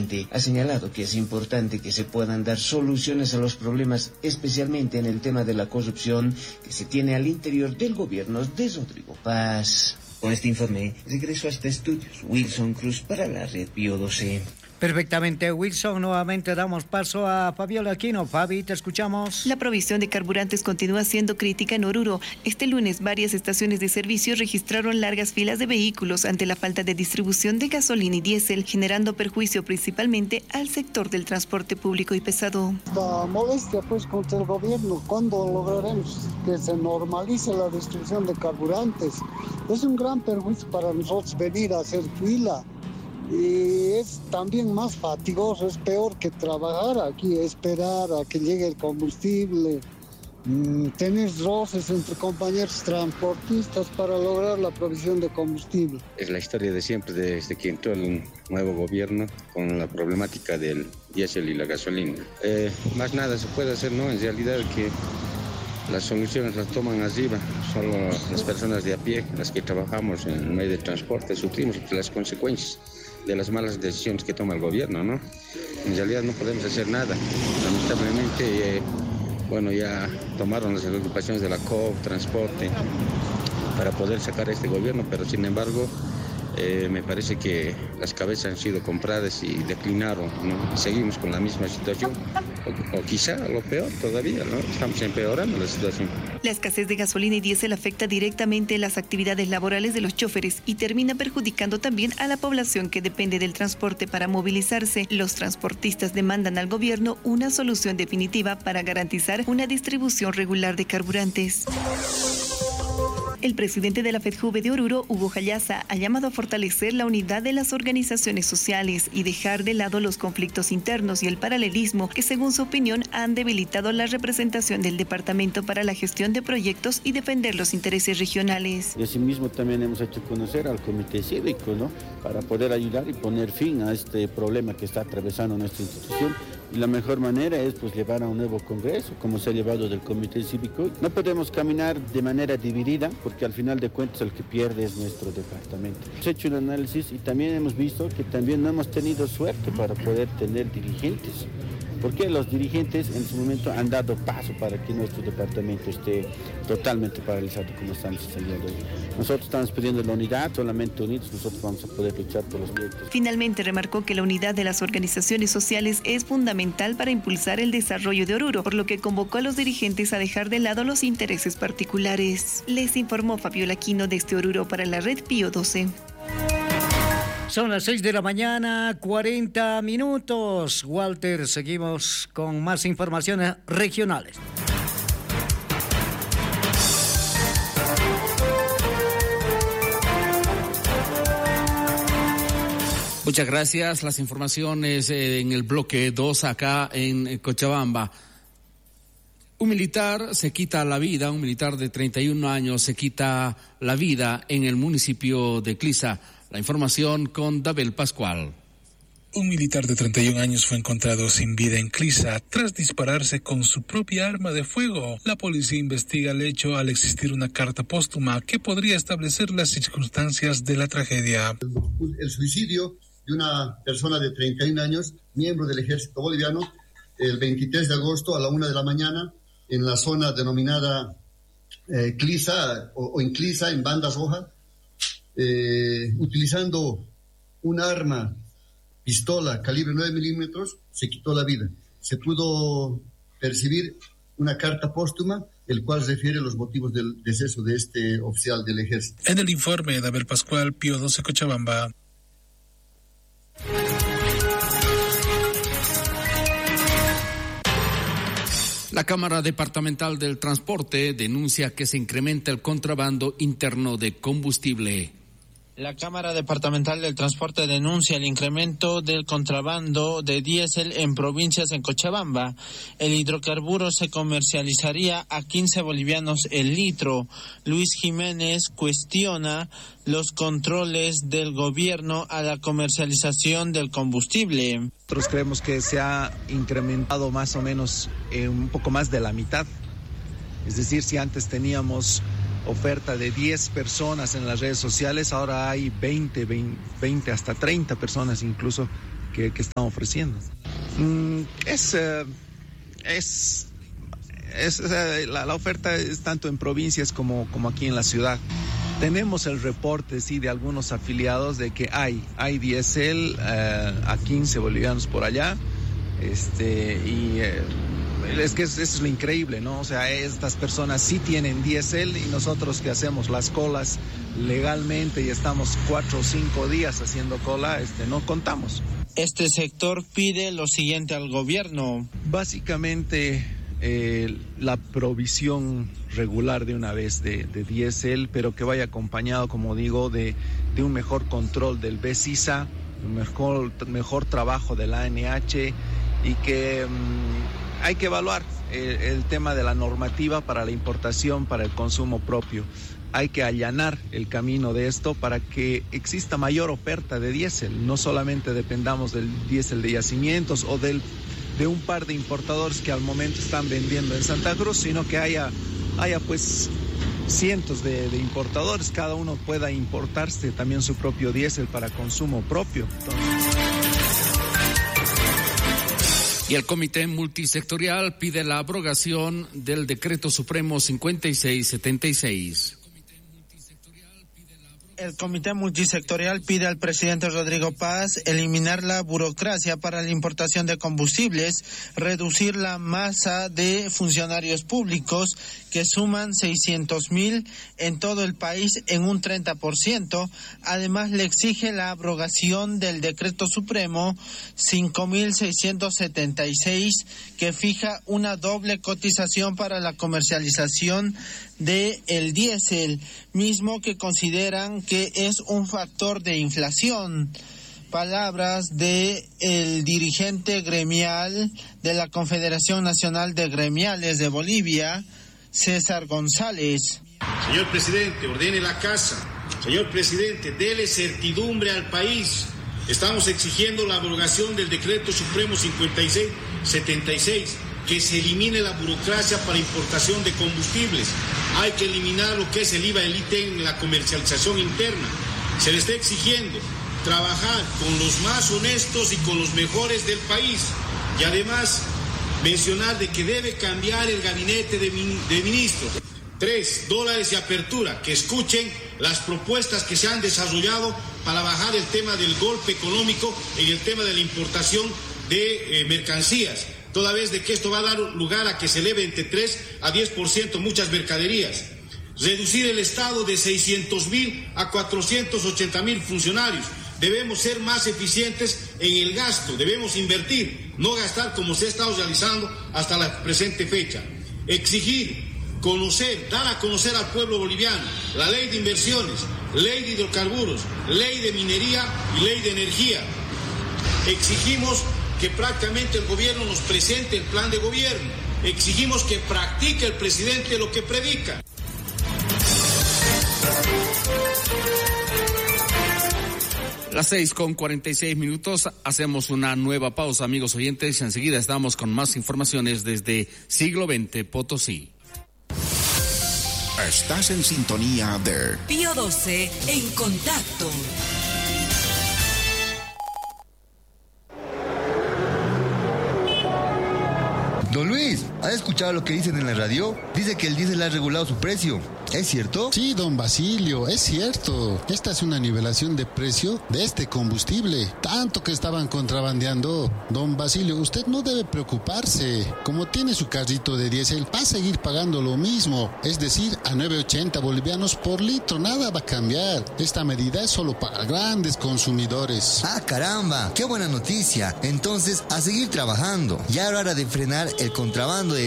2020. Ha señalado que es importante que se puedan dar soluciones a los problemas, especialmente en el tema de la corrupción que se tiene al interior del gobierno de Rodrigo Paz. Con este informe, regreso hasta estudios. Wilson Cruz para la Red Pío XII. Perfectamente, Wilson. Nuevamente damos paso a Fabiola Aquino. Fabi, te escuchamos. La provisión de carburantes continúa siendo crítica en Oruro. Este lunes, varias estaciones de servicio registraron largas filas de vehículos ante la falta de distribución de gasolina y diésel, generando perjuicio principalmente al sector del transporte público y pesado. La molestia pues contra el gobierno, ¿cuándo lograremos que se normalice la distribución de carburantes? Es un gran perjuicio para nosotros venir a hacer fila. Y es también más fatigoso, es peor que trabajar aquí, esperar a que llegue el combustible, tener roces entre compañeros transportistas para lograr la provisión de combustible. Es la historia de siempre, desde que entró el nuevo gobierno con la problemática del diésel y la gasolina. Más nada se puede hacer, ¿no? En realidad que las soluciones las toman arriba, solo las personas de a pie, las que trabajamos en el medio de transporte, sufrimos las consecuencias de las malas decisiones que toma el gobierno, ¿no? En realidad no podemos hacer nada. Lamentablemente, ya tomaron las agrupaciones de la COP, transporte, para poder sacar a este gobierno, pero sin embargo, me parece que las cabezas han sido compradas y declinaron, ¿no? Seguimos con la misma situación, o quizá lo peor todavía, ¿no? Estamos empeorando la situación. La escasez de gasolina y diésel afecta directamente las actividades laborales de los choferes y termina perjudicando también a la población que depende del transporte para movilizarse. Los transportistas demandan al gobierno una solución definitiva para garantizar una distribución regular de carburantes. El presidente de la FEDJUVE de Oruro, Hugo Jayaza, ha llamado a fortalecer la unidad de las organizaciones sociales y dejar de lado los conflictos internos y el paralelismo que, según su opinión, han debilitado la representación del departamento para la gestión de proyectos y defender los intereses regionales. Y asimismo también hemos hecho conocer al Comité Cívico, ¿no?, para poder ayudar y poner fin a este problema que está atravesando nuestra institución. Y la mejor manera es llevar a un nuevo congreso, como se ha llevado del Comité Cívico. No podemos caminar de manera dividida, porque al final de cuentas el que pierde es nuestro departamento. Hemos hecho un análisis y también hemos visto que también no hemos tenido suerte para poder tener dirigentes, porque los dirigentes en su momento han dado paso para que nuestro departamento esté totalmente paralizado como estamos el día de hoy. Nosotros estamos pidiendo la unidad, solamente unidos nosotros vamos a poder luchar por los proyectos. Finalmente remarcó que la unidad de las organizaciones sociales es fundamental para impulsar el desarrollo de Oruro, por lo que convocó a los dirigentes a dejar de lado los intereses particulares. Les informó Fabiola Aquino desde Oruro para la Red Pío XII. Son las 6 de la mañana, 40 minutos. Walter, seguimos con más informaciones regionales. Muchas gracias. Las informaciones en el bloque 2 acá en Cochabamba. Un militar se quita la vida, un militar de 31 años se quita la vida en el municipio de Clisa. La información con Dabel Pascual. Un militar de 31 años fue encontrado sin vida en Clisa tras dispararse con su propia arma de fuego. La policía investiga el hecho al existir una carta póstuma que podría establecer las circunstancias de la tragedia. El suicidio de una persona de 31 años, miembro del ejército boliviano, el 23 de agosto a la 1 de la mañana en la zona denominada Clisa o en Clisa, en Banda Roja, utilizando un arma, pistola calibre 9 milímetros, se quitó la vida. Se pudo percibir una carta póstuma, el cual refiere los motivos del deceso de este oficial del ejército. En el informe de Abel Pascual, Pío XII, Cochabamba. La Cámara Departamental del Transporte denuncia que se incrementa el contrabando interno de combustible. La Cámara Departamental del Transporte denuncia el incremento del contrabando de diésel en provincias en Cochabamba. El hidrocarburo se comercializaría a 15 bolivianos el litro. Luis Jiménez cuestiona los controles del gobierno a la comercialización del combustible. Nosotros creemos que se ha incrementado más o menos un poco más de la mitad. Es decir, si antes teníamos oferta de 10 personas en las redes sociales, ahora hay 20 hasta 30 personas incluso que están ofreciendo. La oferta es tanto en provincias como aquí en la ciudad. Tenemos el reporte, sí, de algunos afiliados de que hay diésel a 15 bolivianos por allá, es que eso es lo increíble, ¿no? O sea, estas personas sí tienen diésel y nosotros que hacemos las colas legalmente y estamos 4 o 5 días haciendo cola, no contamos. Este sector pide lo siguiente al gobierno. Básicamente la provisión regular de una vez de diésel, pero que vaya acompañado, como digo, de un mejor control del BESISA, un mejor trabajo de la ANH y que hay que evaluar el tema de la normativa para la importación, para el consumo propio. Hay que allanar el camino de esto para que exista mayor oferta de diésel. No solamente dependamos del diésel de yacimientos o de un par de importadores que al momento están vendiendo en Santa Cruz, sino que haya pues cientos de importadores, cada uno pueda importarse también su propio diésel para consumo propio. Y el Comité Multisectorial pide la abrogación del Decreto Supremo 5676. El Comité Multisectorial pide al presidente Rodrigo Paz eliminar la burocracia para la importación de combustibles, reducir la masa de funcionarios públicos que suman 600,000 en todo el país en un 30%. Además, le exige la abrogación del Decreto Supremo 5676 que fija una doble cotización para la comercialización de el diésel, mismo que consideran que es un factor de inflación. Palabras de el dirigente gremial de la Confederación Nacional de Gremiales de Bolivia, César González. Señor presidente, ordene la casa. Señor presidente, dele certidumbre al país. Estamos exigiendo la abrogación del Decreto Supremo 5676, que se elimine la burocracia para importación de combustibles. Hay que eliminar lo que es el IVA, el ITEM en la comercialización interna. Se le está exigiendo trabajar con los más honestos y con los mejores del país. Y además mencionar de que debe cambiar el gabinete de ministros. $3 de apertura, que escuchen las propuestas que se han desarrollado para bajar el tema del golpe económico en el tema de la importación de mercancías, toda vez de que esto va a dar lugar a que se eleve entre 3 a 10% muchas mercaderías. Reducir el Estado de 600,000 a 480,000 funcionarios. Debemos ser más eficientes en el gasto, debemos invertir, no gastar como se ha estado realizando hasta la presente fecha. Exigir, conocer, dar a conocer al pueblo boliviano la ley de inversiones, ley de hidrocarburos, ley de minería y ley de energía. Exigimos que prácticamente el gobierno nos presente el plan de gobierno. Exigimos que practique el presidente lo que predica. Las 6:46, hacemos una nueva pausa, amigos oyentes. Enseguida estamos con más informaciones desde Siglo XX Potosí. Estás en sintonía de Pío 12 en contacto. Don Luis, ¿ha escuchado lo que dicen en la radio? Dice que el diésel ha regulado su precio. ¿Es cierto? Sí, don Basilio, es cierto. Esta es una nivelación de precio de este combustible. Tanto que estaban contrabandeando. Don Basilio, usted no debe preocuparse. Como tiene su carrito de diésel, va a seguir pagando lo mismo. Es decir, a 9.80 bolivianos por litro. Nada va a cambiar. Esta medida es solo para grandes consumidores. ¡Ah, caramba! ¡Qué buena noticia! Entonces, a seguir trabajando. Ya era hora de frenar el contrabando de